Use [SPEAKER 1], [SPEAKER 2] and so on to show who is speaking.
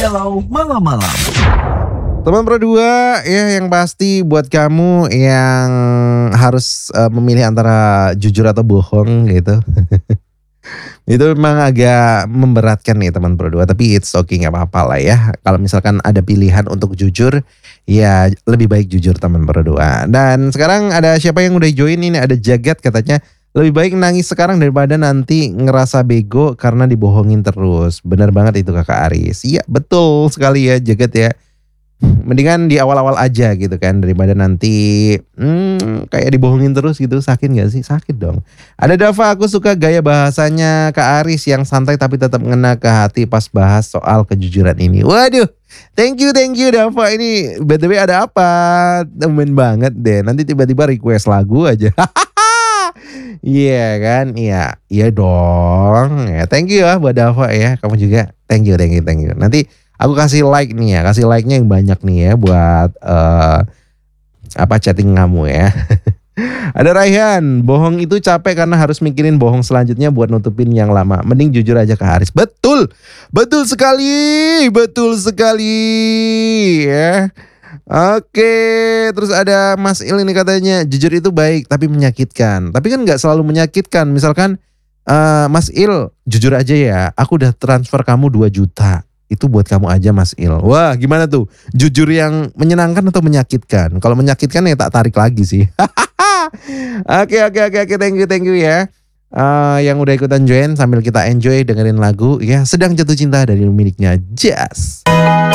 [SPEAKER 1] Galau Malam-Malam.
[SPEAKER 2] Teman berdua ya, yang pasti buat kamu yang harus memilih antara jujur atau bohong gitu. Itu memang agak memberatkan nih teman berdua, tapi it's okay, gak apa-apa lah ya. Kalau misalkan ada pilihan untuk jujur, ya lebih baik jujur teman berdua. Dan sekarang ada siapa yang udah join ini, ada Jagat katanya, lebih baik nangis sekarang daripada nanti ngerasa bego karena dibohongin terus. Benar banget itu Kakak Aris. Iya betul sekali ya Jagat ya. Mendingan di awal-awal aja gitu kan, daripada nanti kayak dibohongin terus gitu. Sakit gak sih? Sakit dong. Ada Dava, aku suka gaya bahasanya Kak Aris yang santai tapi tetap ngena ke hati pas bahas soal kejujuran ini. Waduh, thank you Dava. Ini BTW ada apa? Temen banget deh. Nanti tiba-tiba request lagu aja. Iya kan? Iya dong. Ya, thank you ya buat Dava ya. Kamu juga thank you. Nanti aku kasih like nih ya, kasih like-nya yang banyak nih ya buat chatting kamu ya. Ada Raihan, bohong itu capek karena harus mikirin bohong selanjutnya buat nutupin yang lama. Mending jujur aja ke Haris. Betul sekali ya. Oke, terus ada Mas Il ini katanya, jujur itu baik tapi menyakitkan. Tapi kan gak selalu menyakitkan. Misalkan Mas Il, jujur aja ya, aku udah transfer kamu 2 juta. Itu buat kamu aja Mas Il. Wah gimana tuh? Jujur yang menyenangkan atau menyakitkan? Kalau menyakitkan ya tak tarik lagi sih. Oke, thank you ya. Yang udah ikutan join sambil kita enjoy dengerin lagu ya, Sedang Jatuh Cinta dari miliknya Jazz.